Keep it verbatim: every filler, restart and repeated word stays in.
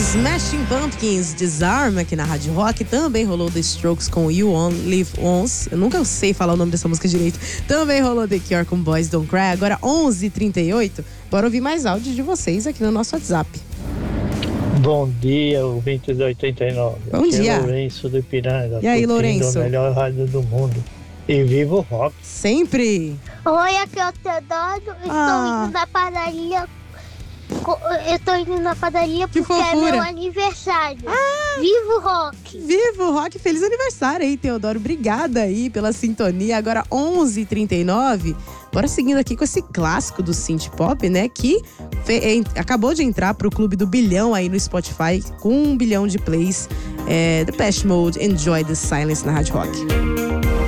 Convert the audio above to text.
Smashing Pumpkins, Disarm aqui na Rádio Rock. Também rolou The Strokes com You Only Live Once. Eu nunca sei falar o nome dessa música direito. Também rolou The Cure com Boys Don't Cry. Agora onze e trinta e oito. Bora ouvir mais áudios de vocês aqui no nosso WhatsApp. Bom dia, ouvintes da oitenta e nove. Bom Aqui dia. É Lourenço do Ipiranga. E aí, Lourenço? A melhor rádio do mundo. E viva o rock. Sempre. Oi, aqui é o Teodoro. Estou Ah. indo na padaria. co- Eu estou indo na padaria Que porque é fofura. meu aniversário. Viva o rock! Viva o rock, feliz aniversário aí, Teodoro. Obrigada aí pela sintonia. Agora onze e trinta e nove. Bora seguindo aqui com esse clássico do synth pop, né? Que fe- en- acabou de entrar pro clube do bilhão aí no Spotify com um bilhão de plays. É, Depeche Mode, Enjoy the Silence na Rádio Rock.